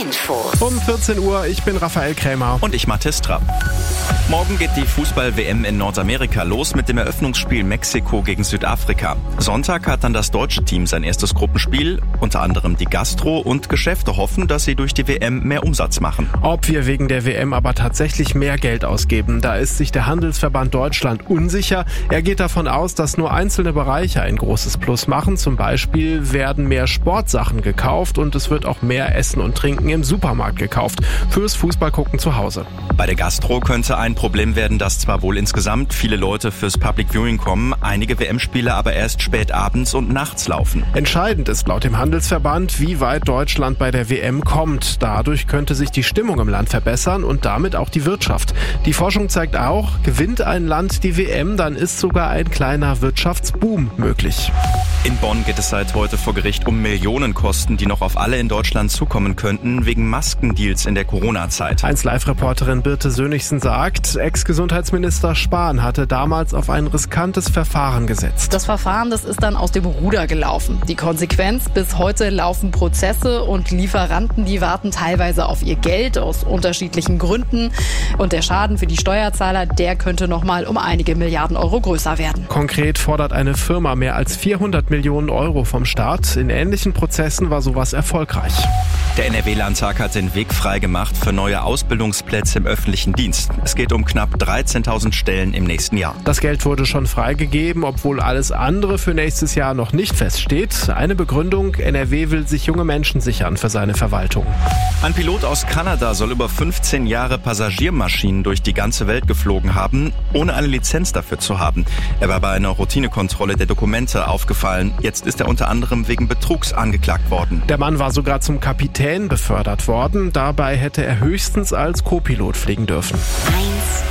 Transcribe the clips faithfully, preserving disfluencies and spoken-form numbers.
Infos. Um vierzehn Uhr, ich bin Raphael Krämer. Und ich Mathis Trapp. Morgen geht die Fußball-W M in Nordamerika los mit dem Eröffnungsspiel Mexiko gegen Südafrika. Sonntag hat dann das deutsche Team sein erstes Gruppenspiel. Unter anderem die Gastro und Geschäfte hoffen, dass sie durch die W M mehr Umsatz machen. Ob wir wegen der W M aber tatsächlich mehr Geld ausgeben, da ist sich der Handelsverband Deutschland unsicher. Er geht davon aus, dass nur einzelne Bereiche ein großes Plus machen. Zum Beispiel werden mehr Sportsachen gekauft und es wird auch mehr Essen und Trinken im Supermarkt gekauft. Fürs Fußballgucken zu Hause. Bei der Gastro könnte ein Problem werden, dass zwar wohl insgesamt viele Leute fürs Public Viewing kommen, einige W M-Spiele aber erst spät abends und nachts laufen. Entscheidend ist laut dem Handelsverband, wie weit Deutschland bei der W M kommt. Dadurch könnte sich die Stimmung im Land verbessern und damit auch die Wirtschaft. Die Forschung zeigt auch, gewinnt ein Land die W M, dann ist sogar ein kleiner Wirtschaftsboom möglich. In Bonn geht es seit heute vor Gericht um Millionenkosten, die noch auf alle in Deutschland zukommen könnten, wegen Maskendeals in der Corona-Zeit. eins Live-Reporterin Birte Sönnigsen sagt, Ex-Gesundheitsminister Spahn hatte damals auf ein riskantes Verfahren gesetzt. Das Verfahren, das ist dann aus dem Ruder gelaufen. Die Konsequenz, bis heute laufen Prozesse und Lieferanten, die warten teilweise auf ihr Geld aus unterschiedlichen Gründen. Und der Schaden für die Steuerzahler, der könnte noch mal um einige Milliarden Euro größer werden. Konkret fordert eine Firma mehr als vierhundert Millionen Euro vom Staat. In ähnlichen Prozessen war sowas erfolgreich. Der N R W-Landtag hat den Weg freigemacht für neue Ausbildungsplätze im öffentlichen Dienst. Es geht um knapp dreizehntausend Stellen im nächsten Jahr. Das Geld wurde schon freigegeben, obwohl alles andere für nächstes Jahr noch nicht feststeht. Eine Begründung, N R W will sich junge Menschen sichern für seine Verwaltung. Ein Pilot aus Kanada soll über fünfzehn Jahre Passagiermaschinen durch die ganze Welt geflogen haben, ohne eine Lizenz dafür zu haben. Er war bei einer Routinekontrolle der Dokumente aufgefallen. Jetzt ist er unter anderem wegen Betrugs angeklagt worden. Der Mann war sogar zum Kapitän befördert worden. Dabei hätte er höchstens als Co-Pilot fliegen dürfen. eins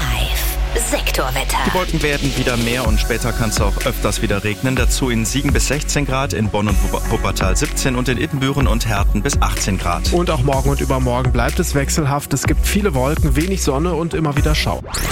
Live Sektorwetter. Die Wolken werden wieder mehr und später kann es auch öfters wieder regnen. Dazu in Siegen bis sechzehn Grad, in Bonn und Wuppertal siebzehn und in Ittenbüren und Herten bis achtzehn Grad. Und auch morgen und übermorgen bleibt es wechselhaft. Es gibt viele Wolken, wenig Sonne und immer wieder Schauer.